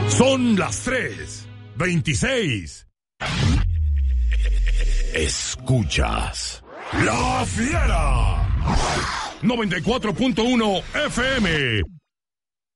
Son las 3:26. Escuchas La Fiera 94.1 FM